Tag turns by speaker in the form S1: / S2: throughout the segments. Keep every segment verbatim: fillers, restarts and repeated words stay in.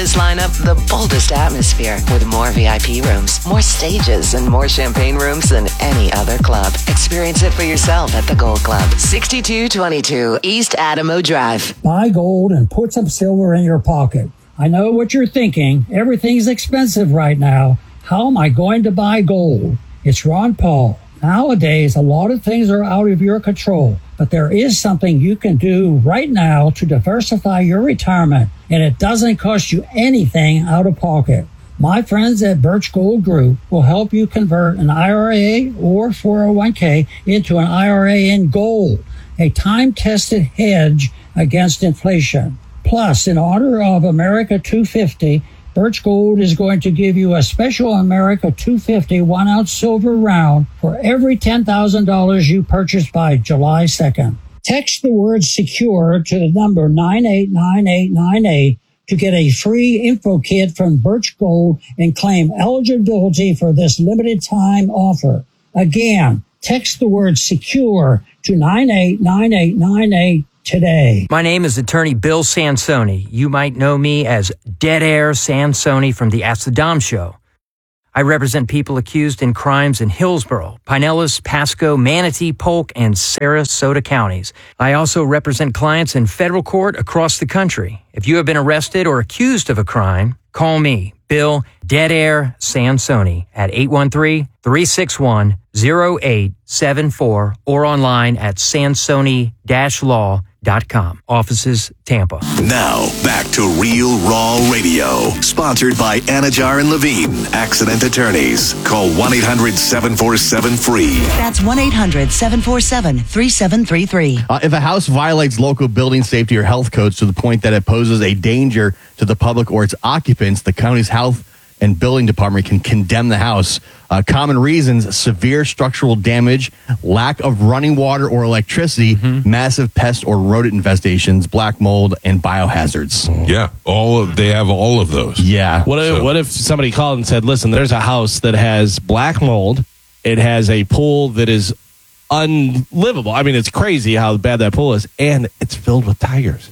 S1: boldest lineup, the boldest atmosphere, with more V I P rooms, more stages, and more champagne rooms than any other club. Experience it for yourself at the Gold Club, sixty-two twenty-two East Adamo Drive.
S2: Buy gold and put some silver in your pocket. I know what you're thinking. Everything's expensive right now. How am I going to buy gold? It's Ron Paul. Nowadays, a lot of things are out of your control, but there is something you can do right now to diversify your retirement, and it doesn't cost you anything out of pocket. My friends at Birch Gold Group will help you convert an I R A or four oh one k into an I R A in gold, a time-tested hedge against inflation. Plus, in honor of America two fifty, Birch Gold is going to give you a special America two fifty one-ounce silver round for every ten thousand dollars you purchase by July second. Text the word SECURE to the number nine eight nine eight nine eight to get a free info kit from Birch Gold and claim eligibility for this limited time offer. Again, text the word SECURE to nine eight nine eight nine eight today.
S3: My name is Attorney Bill Sansoni. You might know me as Dead Air Sansoni from the Ask the Dom Show. I represent people accused in crimes in Hillsborough, Pinellas, Pasco, Manatee, Polk, and Sarasota counties. I also represent clients in federal court across the country. If you have been arrested or accused of a crime, call me, Bill Dead Air Sansoni, at eight one three, three six one, zero eight seven four or online at sansoni dash law dot com. Offices, Tampa.
S4: Now, back to Real Raw Radio. Sponsored by Anajar and Levine, Accident Attorneys. Call one eight hundred seven four seven free.
S5: That's one eight hundred seven four seven three seven three three.
S6: Uh, if a house violates local building safety or health codes to the point that it poses a danger to the public or its occupants, the county's health and building department can condemn the house. Uh, common reasons: severe structural damage, lack of running water or electricity, mm-hmm. massive pest or rodent infestations, black mold, and biohazards.
S7: Yeah, all of they have all of those.
S6: Yeah.
S8: What if,
S7: So-
S8: what if somebody called and said, listen, there's a house that has black mold. It has a pool that is unlivable. I mean, it's crazy how bad that pool is. And it's filled with tigers.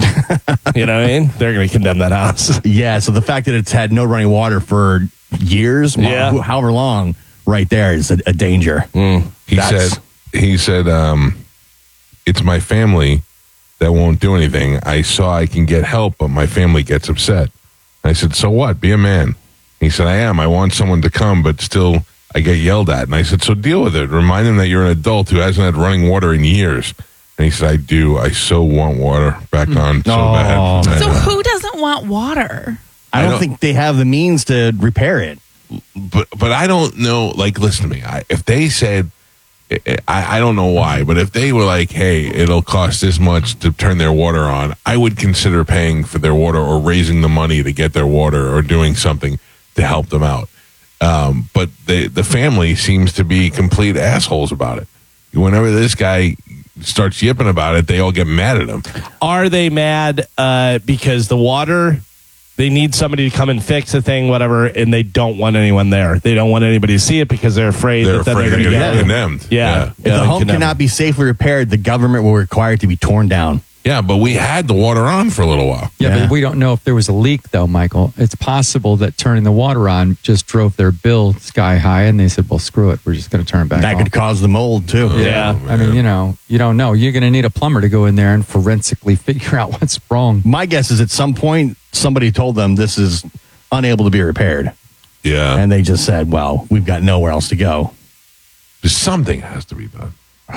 S8: Mm. You know what I mean? They're going to condemn that house.
S6: Yeah, so the fact that it's had no running water for years,
S8: Yeah.
S6: however long, right there is a, a danger.
S7: Mm. He
S6: That's-
S7: said, he said, um, it's my family that won't do anything. I saw I can get help, but my family gets upset. I said, so what? Be a man. He said, I am. I want someone to come, but still I get yelled at. And I said, so deal with it. Remind him that you're an adult who hasn't had running water in years. And he said, I do. I so want water back on so
S6: Oh,
S7: bad.
S6: man.
S9: So who doesn't want water?
S6: I don't,
S7: I don't-
S6: think they have the means to repair it.
S7: But but I don't know. Like, listen to me. I, if they said, I, I don't know why, but if they were like, hey, it'll cost this much to turn their water on, I would consider paying for their water or raising the money to get their water or doing something to help them out. Um, but the the family seems to be complete assholes about it. Whenever this guy starts yipping about it, they all get mad at him.
S8: Are they mad uh, because the water, they need somebody to come and fix a thing, whatever, and they don't want anyone there. They don't want anybody to see it because they're afraid
S7: They're
S8: that then
S7: afraid
S8: they're
S7: they're
S8: going to
S7: gonna
S8: get
S7: get condemned.
S8: Yeah.
S7: Yeah.
S8: Yeah,
S6: If the home
S8: condemned.
S6: cannot be safely repaired, the government will require it to be torn down.
S7: Yeah, but we had the water on for a little while.
S10: Yeah,
S6: Yeah.
S10: but we don't know if there was a leak, though, Michael. It's possible that turning the water on just drove their bill sky high, and they said, well, screw it. We're just going to turn it back
S6: That
S10: on.
S6: could cause the mold, too.
S8: Yeah.
S10: I mean, you know, you don't know. You're going to need a plumber to go in there and forensically figure out what's wrong.
S6: My guess is at some point, somebody told them this is unable to be repaired.
S7: Yeah.
S6: And they just said, well, we've got nowhere else to go.
S7: Something has to be done.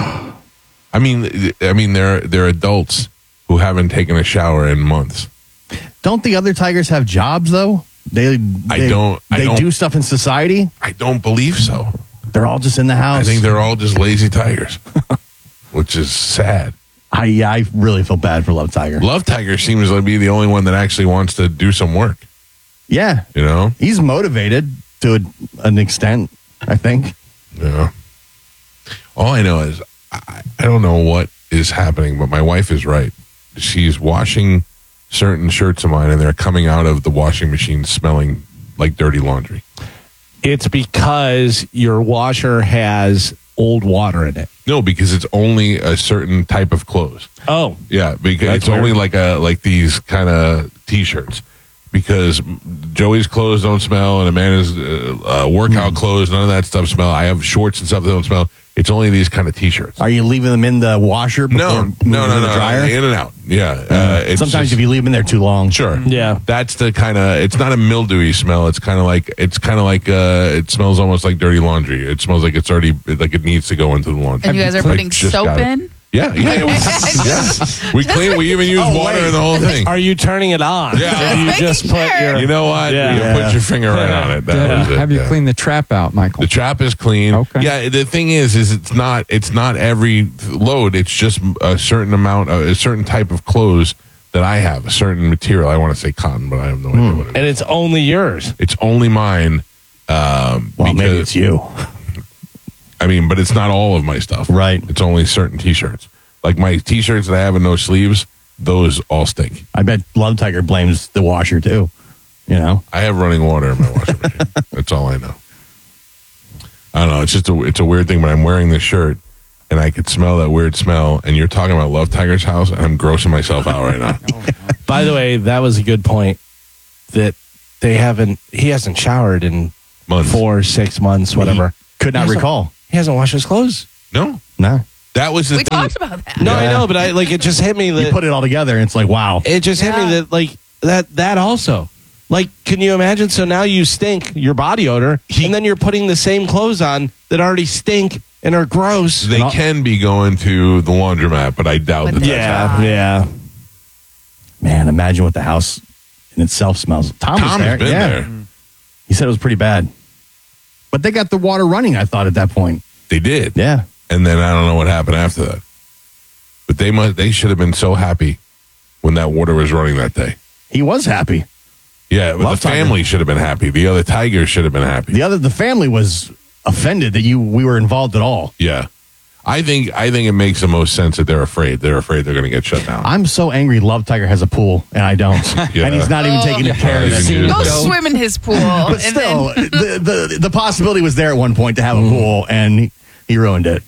S7: I mean, I mean, they're they're adults who haven't taken a shower in months.
S6: Don't the other tigers have jobs, though? They,
S7: I
S6: they
S7: don't- I
S6: They
S7: don't-
S6: do stuff in society?
S7: I don't believe so.
S6: They're all just in the house.
S7: I think they're all just lazy tigers, which is sad.
S6: I, yeah, I really feel bad for Love Tiger.
S7: Love Tiger seems to be the only one that actually wants to do some work.
S6: Yeah.
S7: You know?
S6: He's motivated to a, an extent, I think.
S7: Yeah. All I know is I, I don't know what is happening, but my wife is right. She's washing certain shirts of mine, and they're coming out of the washing machine smelling like dirty laundry.
S8: It's because your washer has old water in it.
S7: No, because it's only a certain type of clothes.
S8: Oh.
S7: Yeah, because
S8: That's
S7: it's only
S8: weird.
S7: like a like these kind of t-shirts. because Joey's clothes don't smell and Amanda's uh, uh, workout
S6: Mm.
S7: clothes, none of that stuff smell. I have shorts and stuff that don't smell. It's only these kind of T-shirts.
S6: Are you leaving them in the washer before
S7: No,
S6: moving
S7: no, no,
S6: to the
S7: no.
S6: dryer?
S7: In and out. Yeah. Uh, it's
S6: Sometimes
S7: just-
S6: if you leave them in there too long.
S7: Sure.
S8: Yeah.
S7: That's the kind of, it's not a mildewy smell. It's kind of like, it's kind of like, uh, it smells almost like dirty laundry. It smells like it's already, like it needs to go into the laundry.
S9: And you guys are
S7: Like,
S9: putting
S7: just
S9: soap
S7: got it.
S9: in?
S7: Yeah. Yeah. It was- yeah. We clean, we even use
S6: Oh,
S7: water
S6: wait.
S7: in the whole thing.
S8: Are you turning it on?
S7: Yeah.
S8: Or you
S9: Making
S8: just put
S9: sure.
S8: your.
S7: You know what?
S8: Yeah.
S7: You
S6: Yeah.
S7: put your finger right on it. That
S10: Yeah.
S7: was it.
S10: Have you
S7: yeah.
S10: cleaned the trap out, Michael?
S7: The trap is clean.
S10: Okay.
S7: Yeah. The thing is, is it's not, it's not every load. It's just a certain amount, of, a certain type of clothes that I have, a certain material. I want to say cotton, but I have no idea what it is.
S8: And it's only yours.
S7: It's only mine. Um,
S6: Well, maybe
S7: because-
S6: it's you.
S7: I mean, but it's not all of my stuff.
S6: Right.
S7: It's only certain T-shirts. Like my T-shirts that I have with no sleeves, those all stink.
S6: I bet Love Tiger blames the washer too. You know?
S7: I have running water in my washing machine. That's all I know. I don't know. It's just a it's a weird thing. But I'm wearing this shirt, and I could smell that weird smell. And you're talking about Love Tiger's house, and I'm grossing myself out right now.
S8: By the way, that was a good point. That they haven't. He hasn't showered in
S7: Months.
S8: four, six months, whatever.
S6: Could not
S8: He hasn't-
S6: recall.
S8: He hasn't washed his clothes.
S7: No,
S6: No.
S7: that was the
S9: We
S7: thing.
S9: talked about that.
S8: No, I
S6: Yeah.
S8: know, but I like it. Just hit me
S6: You
S8: that
S6: put it all together and it's like, wow.
S8: it just hit
S9: Yeah.
S8: me that like that that also. Like, can you imagine? So now you stink, your body odor, and then you're putting the same clothes on that already stink and are gross.
S7: They can be going to the laundromat, but I doubt
S9: But
S7: that.
S9: they-
S7: That's
S8: yeah, yeah.
S6: Man, imagine what the house in itself smells. Tom was
S7: Tom's
S6: there.
S7: been
S6: yeah.
S7: there.
S6: He said it was pretty bad. But they got the water running, I thought, at that point.
S7: They did.
S6: Yeah.
S7: And then I don't know what happened after that. But they must they should have been so happy when that water was running that day.
S6: He was happy.
S7: Yeah, but
S6: Love
S7: the
S6: Tiger.
S7: family should have been happy. The other tigers should have been happy.
S6: The other the family was offended that you we were involved at all.
S7: Yeah. I think I think it makes the most sense that they're afraid. They're afraid they're going to get shut down.
S6: I'm so angry Love Tiger has a pool and I don't.
S7: Yeah.
S6: And he's not even
S9: Oh.
S6: taking care of
S7: Not
S6: it.
S7: even
S9: Go
S7: used.
S9: swim in his pool.
S6: But
S9: and
S6: still,
S9: then,
S6: the, the the possibility was there at one point to have a
S7: Mm-hmm.
S6: pool, and he, he ruined it.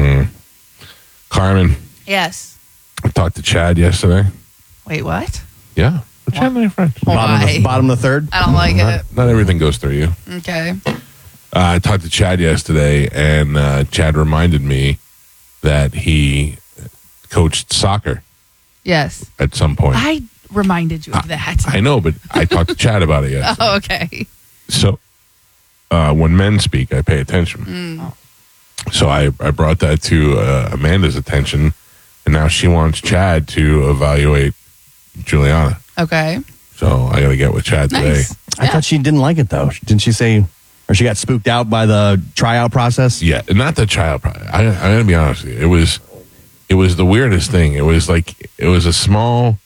S7: Carmen,
S9: yes.
S7: I talked to Chad yesterday.
S9: Wait, what?
S7: Yeah. But Chad and I are friends.
S6: Bottom of, the,
S9: Why?
S6: bottom of the third.
S9: I don't like it.
S7: Not, not everything goes through you.
S9: Okay.
S7: Uh, I talked to Chad yesterday, and uh, Chad reminded me that he coached soccer
S9: Yes.
S7: at some point.
S9: I reminded you of that.
S7: I know, but I talked to Chad about it yesterday.
S9: Oh, okay.
S7: So uh, when men speak, I pay attention.
S9: Mm.
S7: So I, I brought that to uh, Amanda's attention, and now she wants Chad to evaluate Juliana.
S9: Okay.
S7: So I got to get with Chad today.
S9: Nice.
S6: I
S9: Yeah.
S6: thought she didn't like it though. Didn't she say, or she got spooked out by the tryout process?
S7: Yeah, not the child. Pro- I, I'm gonna be honest with you. It was, it was the weirdest thing. It was like it was a small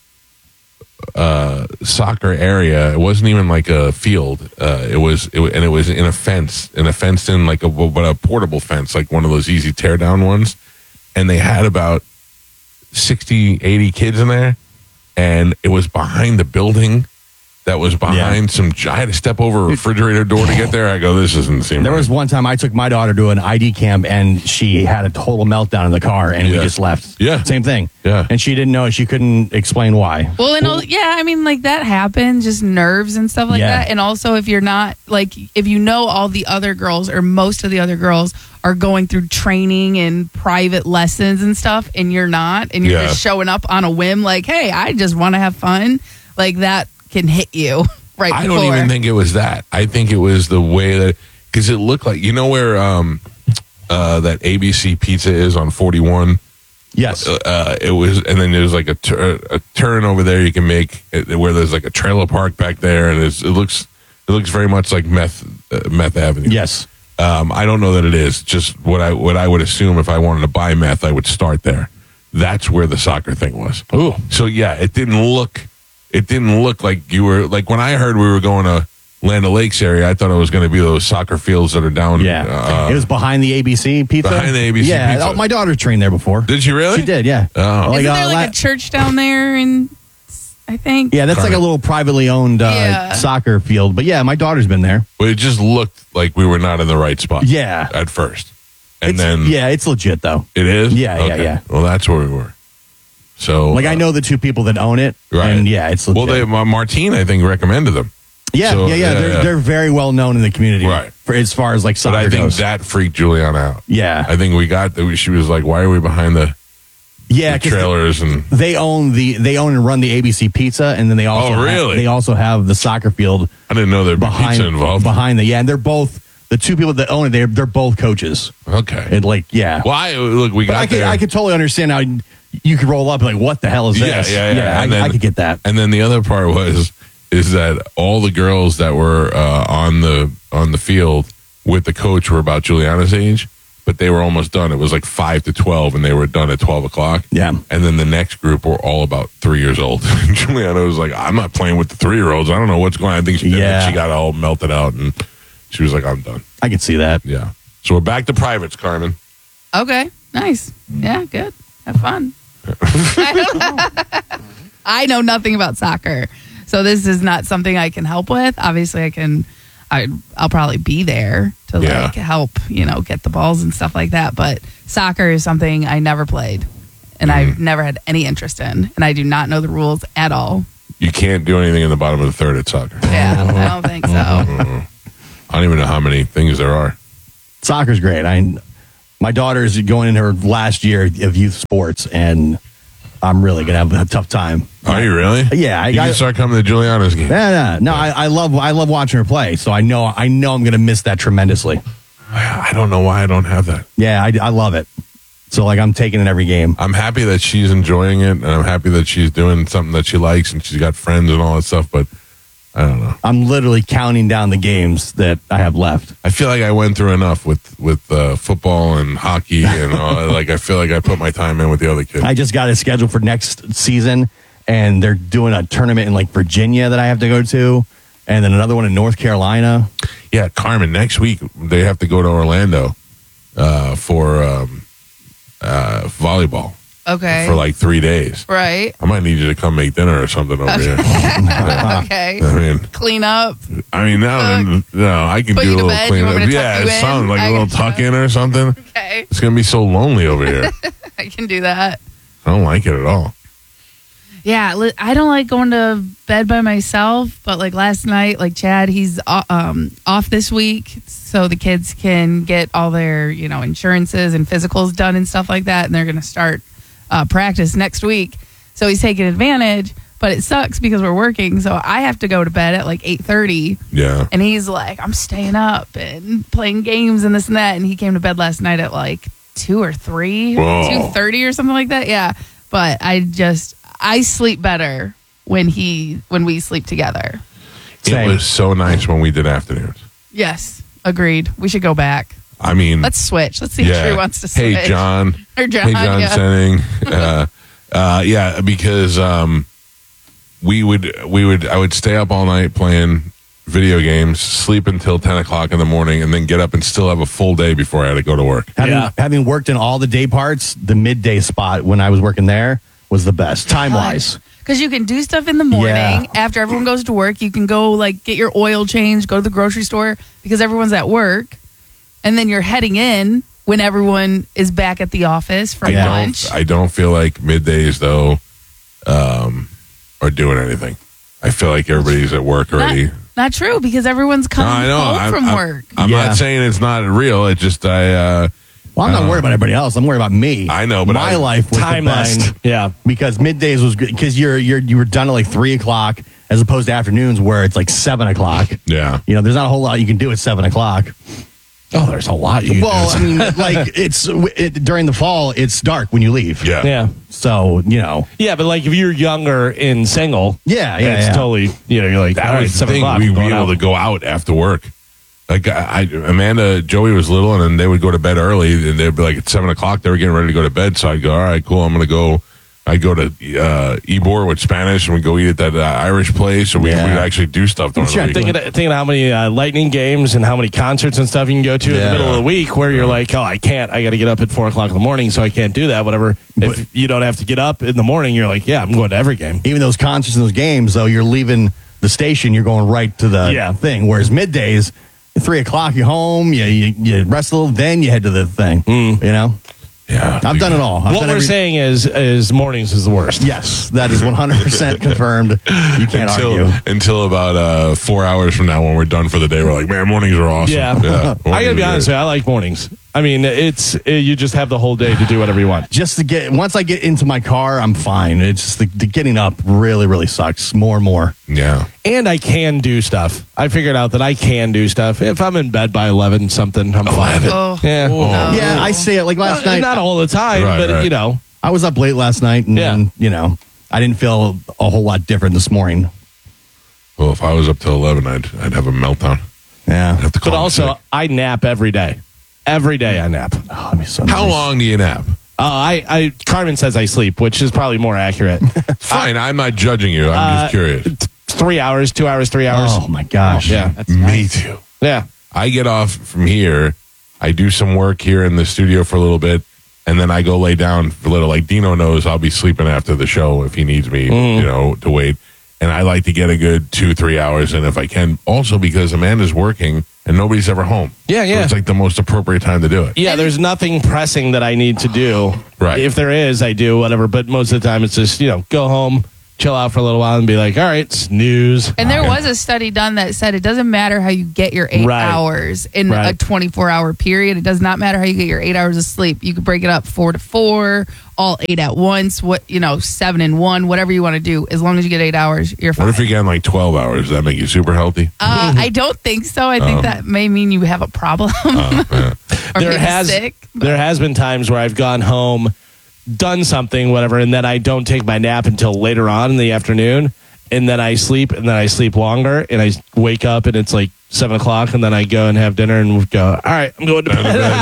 S7: uh, soccer area. It wasn't even like a field. Uh, it was, it, wa- and it was in a fence, in a fenced in like a but a portable fence, like one of those easy tear down ones. And they had about sixty, eighty kids in there, and it was behind the building. That was behind some. I had to step over a refrigerator door to get there. I go, this doesn't seem.
S6: There
S7: right.
S6: was one time I took my daughter to an I D camp and she had a total meltdown in the car and we
S7: Yeah.
S6: just left.
S7: Yeah.
S6: Same thing.
S7: Yeah.
S6: And she didn't know. She couldn't explain why.
S9: Well, and all, yeah, I mean, like that happens, just nerves and stuff like
S6: Yeah.
S9: that. And also, if you're not like, if you know all the other girls or most of the other girls are going through training and private lessons and stuff, and you're not, and you're
S7: Yeah.
S9: just showing up on a whim, like, hey, I just want to have fun, like that can hit you right
S7: I
S9: before.
S7: don't even think it was that. I think it was the way that because it looked like you know where um uh that A B C pizza is on forty-one.
S6: Yes.
S7: Uh, it was, and then there's like a, tur- a turn over there you can make uh, where there's like a trailer park back there, and it's, it looks it looks very much like meth uh, meth avenue.
S6: Yes.
S7: Um, I don't know that it is. Just what I what I would assume if I wanted to buy meth, I would start there. That's where the soccer thing was.
S8: Ooh.
S7: So yeah, it didn't look. It didn't look like you were like when I heard we were going to Land O'Lakes area. I thought it was going to be those soccer fields that are down.
S6: Yeah.
S7: Uh,
S6: it was behind the A B C pizza.
S7: Behind the A B C
S6: yeah,
S7: pizza.
S6: oh, my daughter trained there before.
S7: Did she really?
S6: She did, yeah.
S7: Oh.
S9: Isn't
S6: uh,
S9: there like
S6: la-
S9: a church down there? And I think.
S6: yeah, that's like a
S7: Correct.
S6: little privately owned uh,
S9: Yeah.
S6: soccer field. But yeah, my daughter's been there.
S7: But it just looked like we were not in the right spot.
S6: Yeah.
S7: At first, and
S6: It's-
S7: then
S6: yeah, it's legit though.
S7: it is.
S6: Yeah, yeah,
S7: Okay.
S6: yeah.
S7: Well, that's where we were. So,
S6: Like, I
S7: uh,
S6: know the two people that own it.
S7: Right.
S6: And, yeah, it's
S7: well,
S6: legit.
S7: they, uh, Martine, I think, recommended them.
S6: Yeah,
S7: So,
S6: yeah, yeah. They're,
S7: yeah.
S6: they're very well known in the community.
S7: Right.
S6: For, as far as, like,
S7: But
S6: soccer
S7: I think
S6: goes.
S7: that freaked Juliana out.
S6: Yeah.
S7: I think we got that. She was like, "Why are we behind the,
S6: yeah,
S7: the
S6: 'cause
S7: trailers?" And
S6: they own the they own and run the A B C Pizza, and then they also
S7: Oh,
S6: have-
S7: really?
S6: they also have the soccer field
S7: I didn't know there'd be
S6: behind
S7: pizza involved.
S6: behind the yeah. And they're both the two people that own it. They're they're both coaches.
S7: Okay.
S6: And like yeah.
S7: Well, I, look, we
S6: But
S7: got
S6: I could
S7: there.
S6: I could totally understand how you could roll up and like, what the hell is
S7: Yeah,
S6: this?
S7: yeah, yeah.
S6: I,
S7: And then-
S6: I could get that.
S7: And then the other part was is that all the girls that were uh, on the on the field with the coach were about Juliana's age, but they were almost done. It was like five to twelve, and they were done at twelve o'clock.
S6: Yeah.
S7: And then the next group were all about three years old. Juliana was like, "I'm not playing with the three year olds. I don't know what's going on." I think she did.
S6: Yeah.
S7: She got all melted out, and she was like, "I'm done."
S6: I can see that.
S7: Yeah. So we're back to privates, Carmen.
S9: Okay, nice. Yeah, good. Have fun. I know nothing about soccer, so this is not something I can help with. Obviously, I can. I I'll probably be there to
S7: Yeah.
S9: like help, you know, get the balls and stuff like that. But soccer is something I never played, and I've never had any interest in, and I do not know the rules at all.
S7: You can't do anything in the bottom of the third at soccer.
S9: Yeah, I don't think so.
S7: I don't even know how many things there are.
S6: Soccer's great. I my daughter's going in her last year of youth sports, and I'm really gonna have a tough time.
S7: Are you really?
S6: Yeah, I
S7: you
S6: got.
S7: can start coming to Juliana's game.
S6: Yeah, yeah. No, I, I love I love watching her play. So I know I know I'm gonna miss that tremendously.
S7: I don't know why I don't have that.
S6: Yeah, I, I love it. So like I'm taking it every game.
S7: I'm happy that she's enjoying it, and I'm happy that she's doing something that she likes, and she's got friends and all that stuff. But I don't know.
S6: I'm literally counting down the games that I have left.
S7: I feel like I went through enough with with uh, football and hockey, and all, like I feel like I put my time in with the other kids.
S6: I just got it scheduled for next season, and they're doing a tournament in like Virginia that I have to go to, and then another one in North Carolina.
S7: Yeah, Carmen. Next week they have to go to Orlando uh, for um, uh, volleyball
S9: Okay,
S7: for like three days.
S9: right.
S7: I might need you to come make dinner or something over here.
S9: Okay,
S7: I mean,
S9: clean up.
S7: I mean, no, no, I can
S9: Put
S7: do
S9: you
S7: a
S9: to
S7: little
S9: bed? You
S7: cleanup.
S9: want me to tuck
S7: Yeah,
S9: you in?
S7: something like
S9: I
S7: a little
S9: gotcha.
S7: tuck in or something.
S9: Okay,
S7: It's gonna be so lonely over here.
S9: I can do that.
S7: I don't like it at all.
S9: Yeah, li- I don't like going to bed by myself, but like last night, like Chad, he's uh, um, off this week, so the kids can get all their, you know, insurances and physicals done and stuff like that, and they're going to start uh, practice next week. So he's taking advantage, but it sucks because we're working, so I have to go to bed at like eight thirty,
S7: Yeah.
S9: and he's like, I'm staying up and playing games and this and that, and he came to bed last night at like two or three,
S7: Whoa.
S9: two thirty or something like that. Yeah, but I just I sleep better when he when we sleep together.
S6: Same.
S7: It was so nice when we did afternoons.
S9: Yes, agreed. We should go back.
S7: I mean,
S9: Let's switch. Let's see
S7: yeah.
S9: if Drew wants to switch.
S7: Hey, John.
S9: Or John,
S7: Hey, John
S9: yeah.
S7: Senning. uh, uh, yeah, because um, we would we would I would stay up all night playing video games, sleep until ten o'clock in the morning, and then get up and still have a full day before I had to go to work.
S6: Having,
S8: Yeah.
S6: having worked in all the day parts, the midday spot when I was working there was the best time wise.
S9: Because you can do stuff in the morning
S6: Yeah.
S9: after everyone goes to work. You can go like get your oil changed, go to the grocery store because everyone's at work, and then you're heading in when everyone is back at the office for
S7: I
S9: lunch.
S7: don't I don't feel like middays though um, are doing anything. I feel like everybody's at work
S9: Not,
S7: already.
S9: not true because everyone's
S7: No,
S9: coming
S7: I know.
S9: home
S7: I'm,
S9: from
S7: I'm-
S9: work.
S7: I'm
S6: Yeah.
S7: not saying it's not real. It just I. Uh,
S6: Well, I'm not
S7: Uh,
S6: worried about everybody else. I'm worried about me.
S7: I know, but
S6: my
S7: I-
S6: life was the best.
S8: Timeline. Yeah.
S6: Because middays was good because you're you're you were done at like three o'clock as opposed to afternoons where it's like seven o'clock.
S7: yeah.
S6: You know, there's not a whole lot you can do at seven o'clock.
S8: Oh, there's a lot you can
S6: Well,
S8: do.
S6: I mean, like it's it, during the fall, it's dark when you leave.
S7: Yeah.
S8: Yeah.
S6: So you know,
S8: Yeah, but like if you're younger in single,
S6: yeah, yeah,
S8: it's
S6: yeah.
S8: totally, you know, you're like, all
S7: That
S8: right,
S7: was the
S8: seven
S7: thing.
S8: o'clock.
S7: We'd
S8: I'm
S7: be
S8: going
S7: able
S8: out.
S7: to go out after work. Like I, Amanda, Joey was little, and then they would go to bed early, and they'd be like at seven o'clock. They were getting ready to go to bed, so I'd go, all right, cool. I'm going to go. I'd go to uh, Ybor with Spanish, and we'd go eat at that uh, Irish place, or we,
S6: Yeah.
S7: we'd actually do stuff during
S6: Sure,
S7: the week.
S8: Thinking, thinking of how many uh, lightning games and how many concerts and stuff you can go to in
S6: Yeah.
S8: the middle of the week where you're like, oh, I can't. I got to get up at four o'clock in the morning, so I can't do that. Whatever.
S6: But-
S8: If you don't have to get up in the morning, you're like, yeah, I'm going to every game.
S6: Even those concerts and those games, though, you're leaving the station, you're going right to the
S8: Yeah.
S6: thing. Whereas middays, three o'clock, you're home, you, you you rest a little, then you head to the thing.
S8: Mm.
S6: You know,
S7: Yeah,
S6: I've done it all. I've
S8: what
S6: done
S8: we're
S6: every-
S8: saying is, is mornings is the worst.
S6: Yes, that is one hundred percent confirmed. You can't
S7: until,
S6: argue.
S7: Until about uh, four hours from now when we're done for the day, we're like, man, mornings are awesome.
S8: Yeah.
S7: yeah
S8: I gotta be honest
S7: with
S8: with you, I like mornings. I mean, it's it, you just have the whole day to do whatever you want.
S6: Just to get, once I get into my car, I'm fine. It's just the, the getting up really, really sucks more and more.
S7: Yeah.
S8: And I can do stuff. I figured out that I can do stuff. If I'm in bed by eleven something, I'm fine.
S9: Oh,
S8: Yeah.
S9: no.
S6: Yeah, I say it like last
S8: Not,
S6: night.
S8: not all the time,
S7: Right,
S8: but
S7: right.
S8: you know.
S6: I was up late last night, and,
S8: Yeah.
S6: and, you know, I didn't feel a whole lot different this morning.
S7: Well, if I was up till eleven, I'd I'd have a meltdown.
S6: Yeah.
S7: I'd have to call
S8: But
S7: in
S8: also,
S7: sick.
S8: I nap every day. Every day I nap. Uh,
S6: Oh, that'd be so
S7: How
S6: nice.
S7: long do you nap?
S8: I, I Carmen says I sleep, which is probably more accurate.
S7: Fine, I'm not judging you. I'm
S8: Uh,
S7: just curious.
S8: T- Three hours, two hours, three hours.
S6: Oh, my gosh.
S8: Yeah.
S10: That's
S7: Me
S10: nice.
S7: too.
S8: Yeah.
S7: I get off from here. I do some work here in the studio for a little bit, and then I go lay down for a little. Like Dino knows, I'll be sleeping after the show if he needs me,
S8: Mm.
S7: you know, to wait. And I like to get a good two, three hours in if I can. Also because Amanda's working and nobody's ever home.
S8: Yeah,
S7: So
S8: yeah.
S7: it's like the most appropriate time to do it.
S8: Yeah, there's nothing pressing that I need to do.
S7: Right.
S8: If there is, I do, whatever. But most of the time, it's just, you know, go home, chill out for a little while, and be like, all right, snooze.
S9: And there was a study done that said it doesn't matter how you get your eight
S8: Right.
S9: hours in a
S8: Right.
S9: twenty-four hour period. It does not matter how you get your eight hours of sleep. You could break it up four to four, all eight at once, what, you know, seven and one, whatever you want to do. As long as you get eight hours, you're fine.
S7: What if you're getting like twelve hours? Does that make you super healthy?
S9: uh, I don't think so. I think that may mean you have a problem. or
S8: there
S9: maybe
S8: has
S9: sick.
S8: there has been times where I've gone home, done something, whatever, and then I don't take my nap until later on in the afternoon, and then I sleep, and then I sleep longer, and I wake up, and it's like seven o'clock, and then I go and have dinner, and go, all right, I'm going to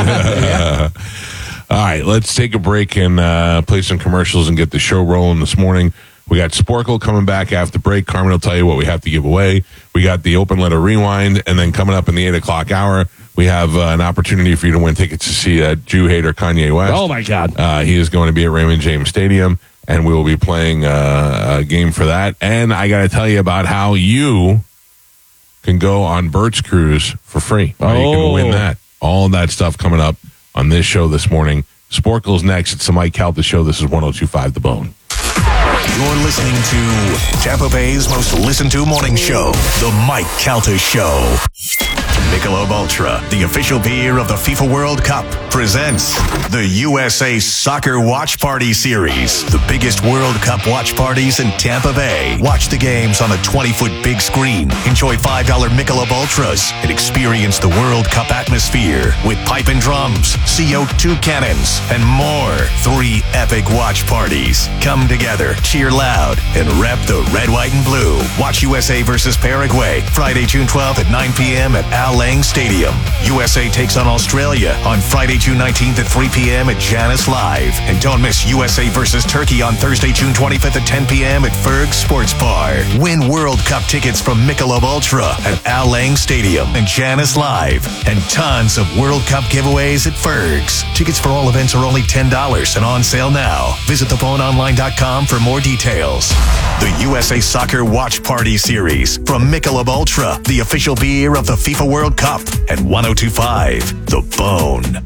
S8: bed.
S7: All right, let's take a break and uh, play some commercials and get the show rolling this morning. We got Sporkle coming back after break. Carmen will tell you what we have to give away. We got the open letter rewind, and then coming up in the eight o'clock hour, we have uh, an opportunity for you to win tickets to see uh, Jew hater Kanye West.
S8: Oh, my God.
S7: Uh, he is going to be at Raymond James Stadium, and we will be playing uh, a game for that. And I got to tell you about how you can go on Bert's Cruise for free. How you can
S8: Oh.
S7: win that. All of that stuff coming up on this show this morning. Sporkle's next. It's the Mike Calta Show. This is one oh two point five The Bone.
S4: You're listening to Tampa Bay's most listened to morning show, The Mike Calta Show. Michelob Ultra, the official beer of the FIFA World Cup, presents the U S A Soccer Watch Party Series. The biggest World Cup watch parties in Tampa Bay. Watch the games on a twenty-foot big screen. Enjoy five dollar Michelob Ultras and experience the World Cup atmosphere with pipe and drums, C O two cannons, and more. Three epic watch parties. Come together, cheer loud, and rep the red, white, and blue. Watch U S A versus Paraguay, Friday, June twelfth at nine p.m. at Al Lang Stadium. U S A takes on Australia on Friday, June nineteenth at three p.m. at Janice Live. And don't miss U S A versus Turkey on Thursday, June twenty-fifth at ten p.m. at Ferg Sports Bar. Win World Cup tickets from Michelob Ultra at Al Lang Stadium and Janice Live. And tons of World Cup giveaways at Ferg's. Tickets for all events are only ten dollars and on sale now. Visit the phone online dot com for more details. The U S A Soccer Watch Party Series from Michelob Ultra, the official beer of the FIFA World Cup, and one oh two point five The Bone.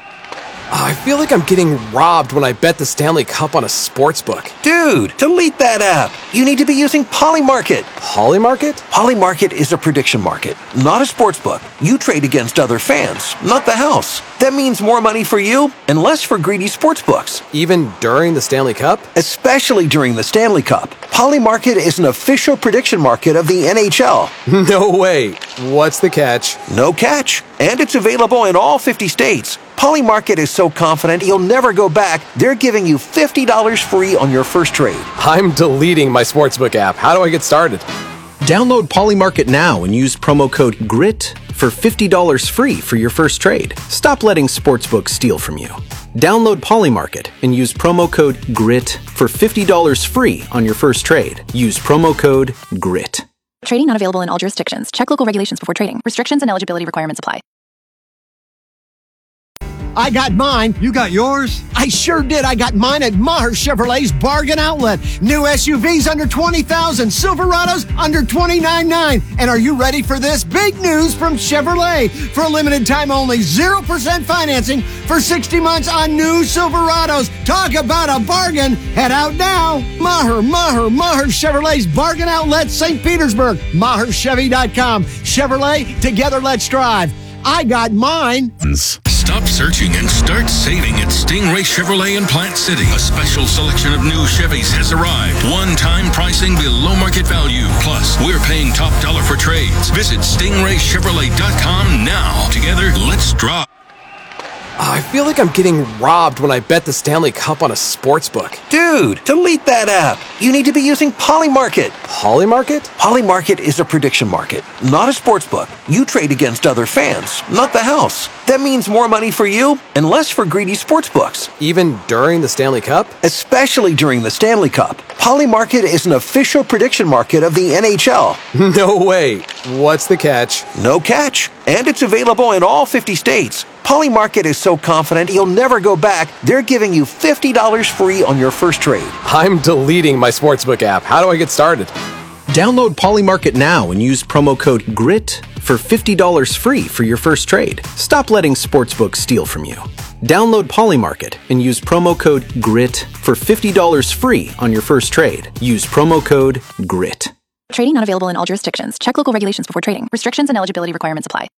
S11: I feel like I'm getting robbed when I bet the Stanley Cup on a sports book.
S12: Dude, delete that app. You need to be using Polymarket.
S11: Polymarket?
S12: Polymarket is a prediction market, not a sports book. You trade against other fans, not the house. That means more money for you and less for greedy sports books.
S11: Even during the Stanley Cup?
S12: Especially during the Stanley Cup. Polymarket is an official prediction market of the N H L.
S11: No way. What's the catch?
S12: No catch. And it's available in all fifty states. Polymarket is so confident you'll never go back, they're giving you fifty dollars free on your first trade.
S11: I'm deleting my sportsbook app. How do I get started?
S13: Download Polymarket now and use promo code GRIT for fifty dollars free for your first trade. Stop letting sportsbooks steal from you. Download Polymarket and use promo code GRIT for fifty dollars free on your first trade. Use promo code GRIT.
S14: Trading not available in all jurisdictions. Check local regulations before trading. Restrictions and eligibility requirements apply. I got mine.
S15: You got yours?
S14: I sure did. I got mine at Maher Chevrolet's Bargain Outlet. New S U Vs under twenty thousand dollars, Silverados under twenty-nine nine. And are you ready for this? Big news from Chevrolet. For a limited time only, zero percent financing for sixty months on new Silverados. Talk about a bargain. Head out now. Maher, Maher, Maher Chevrolet's Bargain Outlet, Saint Petersburg. Maher Chevy dot com. Chevrolet, together let's drive. I got mine.
S16: Stop searching and start saving at Stingray Chevrolet in Plant City. A special selection of new Chevys has arrived. One-time pricing below market value. Plus, we're paying top dollar for trades. Visit Stingray Chevrolet dot com now. Together, let's drive.
S11: I feel like I'm getting robbed when I bet the Stanley Cup on a sports book.
S12: Dude, delete that app. You need to be using Polymarket.
S11: Polymarket?
S12: Polymarket is a prediction market, not a sports book. You trade against other fans, not the house. That means more money for you and less for greedy sports books.
S11: Even during the Stanley Cup?
S12: Especially during the Stanley Cup. Polymarket is an official prediction market of the N H L.
S11: No way. What's the catch?
S12: No catch. And it's available in all fifty states. Polymarket is so confident you'll never go back, they're giving you fifty dollars free on your first trade.
S11: I'm deleting my sportsbook app. How do I get started?
S13: Download Polymarket now and use promo code GRIT for fifty dollars free for your first trade. Stop letting sportsbooks steal from you. Download Polymarket and use promo code GRIT for fifty dollars free on your first trade. Use promo code GRIT.
S17: Trading not available in all jurisdictions. Check local regulations before trading. Restrictions and eligibility requirements apply.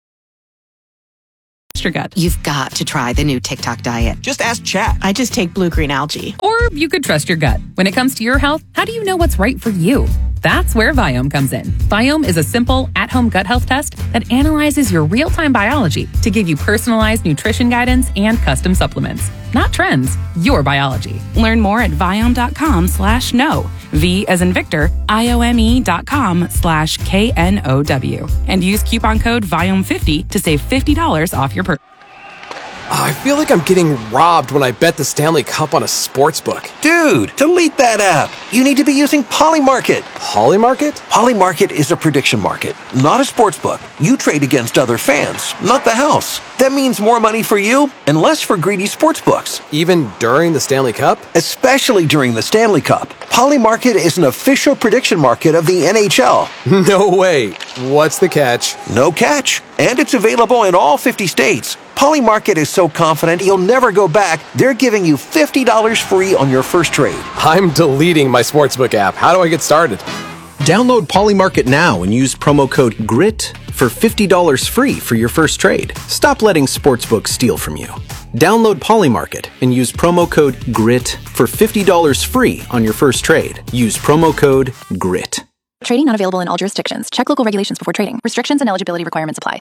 S18: Gut.
S1: You've got to try the new TikTok diet.
S18: Just ask Chat. I just take blue green algae.
S19: Or you could trust your gut. When it comes to your health, how do you know what's right for you? That's where Viome comes in. Viome is a simple, at-home gut health test that analyzes your real-time biology to give you personalized nutrition guidance and custom supplements. Not trends, your biology.
S18: Learn more at Viome.com slash no. V as in Victor, I-O-M-E dot com slash K N O W. And use coupon code Viome fifty to save fifty dollars off your purchase.
S11: I feel like I'm getting robbed when I bet the Stanley Cup on a sports book.
S12: Dude, delete that app. You need to be using Polymarket.
S11: Polymarket?
S12: Polymarket is a prediction market, not a sports book. You trade against other fans, not the house. That means more money for you and less for greedy sports books.
S11: Even during the Stanley Cup?
S12: Especially during the Stanley Cup. Polymarket is an official prediction market of the N H L.
S11: No way. What's the catch?
S12: No catch. And it's available in all fifty states. Polymarket is so confident you'll never go back, they're giving you fifty dollars free on your first trade.
S11: I'm deleting my sportsbook app. How do I get started?
S13: Download Polymarket now and use promo code GRIT for fifty dollars free for your first trade. Stop letting sportsbooks steal from you. Download Polymarket and use promo code GRIT for fifty dollars free on your first trade. Use promo code GRIT.
S17: Trading not available in all jurisdictions. Check local regulations before trading. Restrictions and eligibility requirements apply.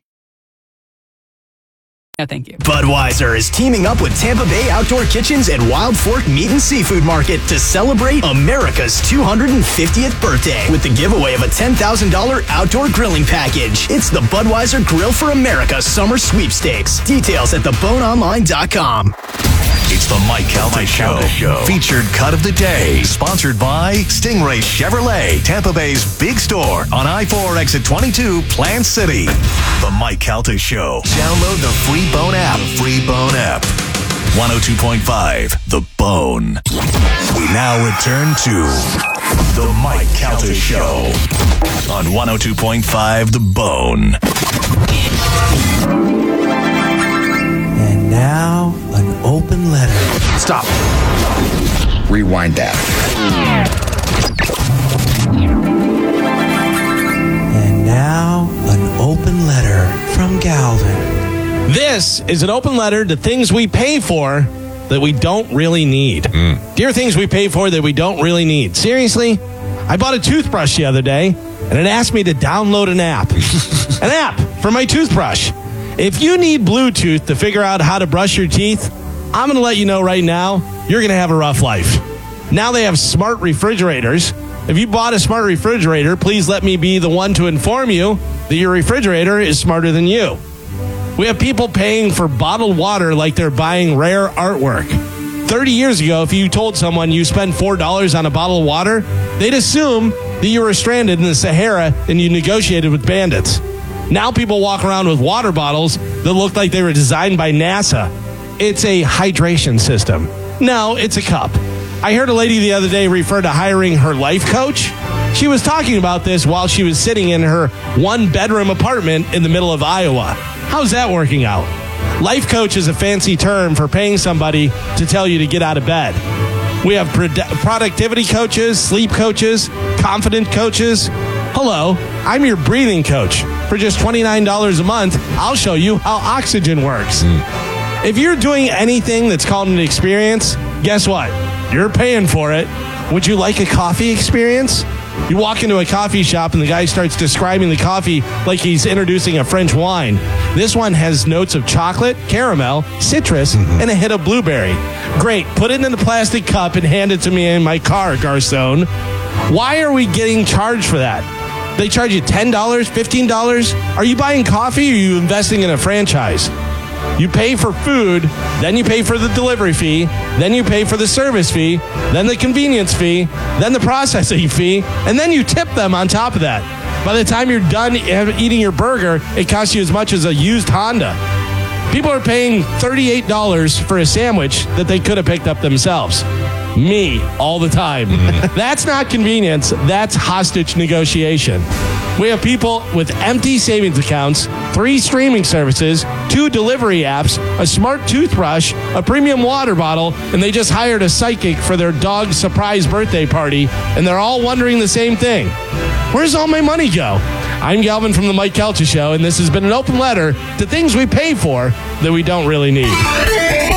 S19: No, thank you.
S20: Budweiser is teaming up with Tampa Bay Outdoor Kitchens and Wild Fork Meat and Seafood Market to celebrate America's two hundred fiftieth birthday with the giveaway of a ten thousand dollars outdoor grilling package. It's the Budweiser Grill for America Summer Sweepstakes. Details at the bone online dot com.
S4: It's the Mike Calta Show. Show. Featured cut of the day. Sponsored by Stingray Chevrolet, Tampa Bay's big store on I four exit twenty-two, Plant City. The Mike Calta Show. Download the free Bone app. Free Bone app. one oh two point five, The Bone. We now return to the Mike Calta Show on one oh two point five, The Bone.
S21: And now, an open letter.
S22: Stop. Rewind that.
S21: And now, an open letter from Galvin.
S8: This is an open letter to things we pay for that we don't really need. Mm. Dear things we pay for that we don't really need. Seriously, I bought a toothbrush the other day, and it asked me to download an app. An app for my toothbrush. If you need Bluetooth to figure out how to brush your teeth, I'm going to let you know right now, you're going to have a rough life. Now they have smart refrigerators. If you bought a smart refrigerator, please let me be the one to inform you that your refrigerator is smarter than you. We have people paying for bottled water like they're buying rare artwork. thirty years ago, if you told someone you spend four dollars on a bottle of water, they'd assume that you were stranded in the Sahara and you negotiated with bandits. Now people walk around with water bottles that look like they were designed by NASA. it's a hydration system. No, it's a cup. I heard a lady the other day refer to hiring her life coach. She was talking about this while she was sitting in her one-bedroom apartment in the middle of Iowa. How's that working out? Life coach is a fancy term for paying somebody to tell you to get out of bed. We have pro- productivity coaches, sleep coaches, confident coaches. Hello, I'm your breathing coach. For just twenty-nine dollars a month, I'll show you how oxygen works. Mm. If you're doing anything that's called an experience, guess what? You're paying for it. Would you like a coffee experience? You walk into a coffee shop and the guy starts describing the coffee like he's introducing a French wine. This one has notes of chocolate, caramel, citrus, mm-hmm. and a hit of blueberry. Great. Put it in a plastic cup and hand it to me in my car, Garcon. Why are we getting charged for that? They charge you ten dollars, fifteen dollars? Are you buying coffee or are you investing in a franchise? You pay for food, then you pay for the delivery fee, then you pay for the service fee, then the convenience fee, then the processing fee, and then you tip them on top of that. By the time you're done eating your burger, it costs you as much as a used Honda. People are paying thirty-eight dollars for a sandwich that they could have picked up themselves. Me, all the time. Mm-hmm. That's not convenience, that's hostage negotiation. We have people with empty savings accounts, three streaming services, two delivery apps, a smart toothbrush, a premium water bottle, and they just hired a psychic for their dog's surprise birthday party, and they're all wondering the same thing. Where's all my money go? I'm Galvin from The Mike Calta Show, and this has been an open letter to things we pay for that we don't really need.